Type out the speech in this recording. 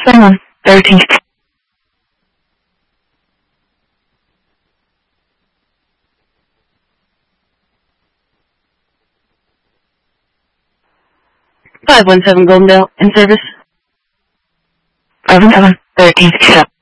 7, 13. 517 Goldendale, in service. 517, 13, shut up.